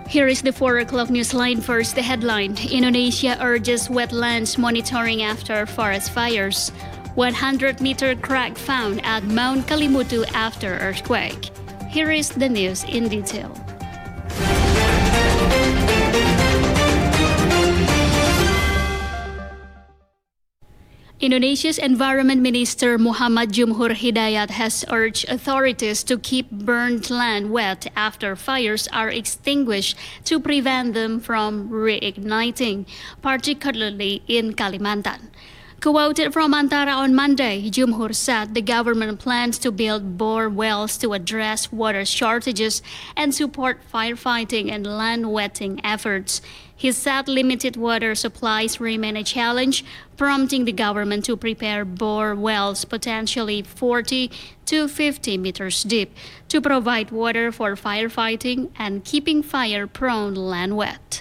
Here is the 4 o'clock newsline. First, the headline. Indonesia urges wetlands monitoring after forest fires. 100-meter crack found at Mount Kalimutu after earthquake. Here is the news in detail. Indonesia's Environment Minister Muhammad Jumhur Hidayat has urged authorities to keep burned land wet after fires are extinguished to prevent them from reigniting, particularly in Kalimantan. Quoted from Antara on Monday, Jumhur said the government plans to build bore wells to address water shortages and support firefighting and land wetting efforts. He said limited water supplies remain a challenge, prompting the government to prepare bore wells potentially 40 to 50 meters deep to provide water for firefighting and keeping fire-prone land wet.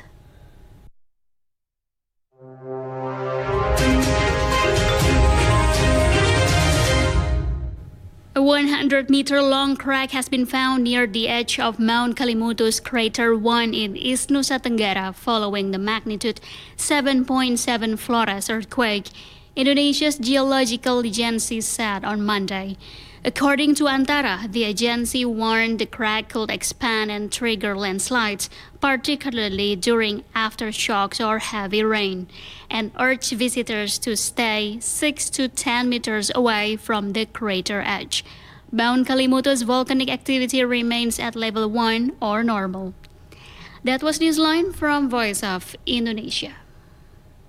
A 100-meter-long crack has been found near the edge of Mount Kalimutu's Crater 1 in East Nusa Tenggara following the magnitude 7.7 Flores earthquake, Indonesia's geological agency said on Monday. According to Antara, the agency warned the crack could expand and trigger landslides, particularly during aftershocks or heavy rain, and urged visitors to stay 6 to 10 meters away from the crater edge. Mount Kalimutu's volcanic activity remains at level 1 or normal. That was Newsline from Voice of Indonesia.